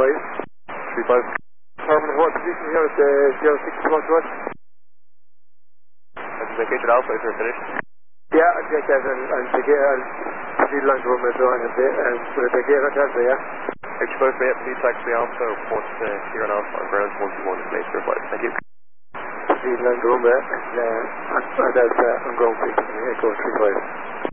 35. Permanent what position here at the 06 to us? Have you vacated Alpha if you're finished? Yeah, I'll take that and take it and feel like room as well and take it at that, yeah. X5 may please taxi Alpha, report here on Alpha, ground 121 is late for flight. Thank you. Feel like room and that's I'm going to Echo 35.